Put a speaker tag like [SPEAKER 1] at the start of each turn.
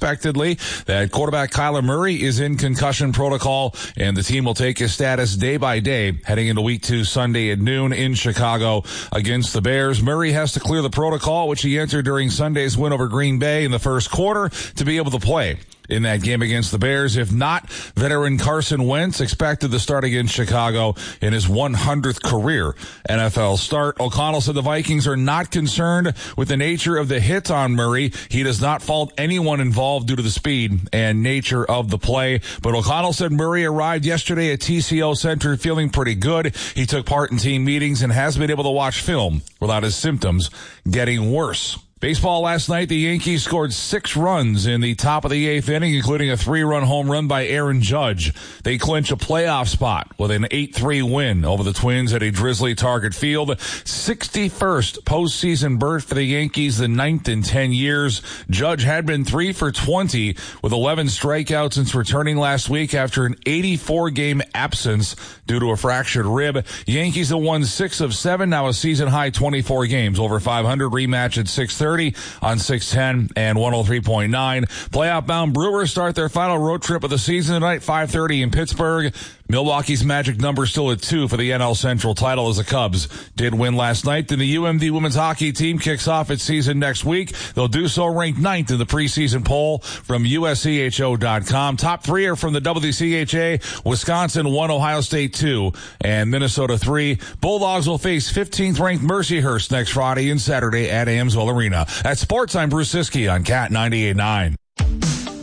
[SPEAKER 1] unexpectedly that quarterback Kyler Murray is in concussion protocol, and the team will take his status day by day heading into Week 2 Sunday at noon in Chicago against the Bears. Murray has to clear the protocol, which he entered during Sunday's win over Green Bay in the first quarter, to be able to play in that game against the Bears. If not, veteran Carson Wentz expected to start against Chicago in his 100th career NFL start. O'Connell said the Vikings are not concerned with the nature of the hit on Murray. He does not fault anyone involved due to the speed and nature of the play. But O'Connell said Murray arrived yesterday at TCO Center feeling pretty good. He took part in team meetings and has been able to watch film without his symptoms getting worse. Baseball last night, the Yankees scored 6 runs in the top of the 8th inning, including a 3-run home run by Aaron Judge. They clinch a playoff spot with an 8-3 win over the Twins at a drizzly Target Field. 61st postseason berth for the Yankees, the 9th in 10 years. Judge had been 3 for 20 with 11 strikeouts since returning last week after an 84-game absence due to a fractured rib. Yankees have won 6 of 7, now a season-high 24 games, over 500, rematch at 6:30 on 610 and 103.9. Playoff-bound Brewers start their final road trip of the season tonight, 5:30 in Pittsburgh. Milwaukee's magic number still at 2 for the NL Central title as the Cubs did win last night. Then the UMD women's hockey team kicks off its season next week. They'll do so ranked 9th in the preseason poll from USCHO.com. Top 3 are from the WCHA, Wisconsin 1, Ohio State 2, and Minnesota 3. Bulldogs will face 15th ranked Mercyhurst next Friday and Saturday at Amsoil Arena. At Sports, I'm Bruce Siskey on Cat 98.9.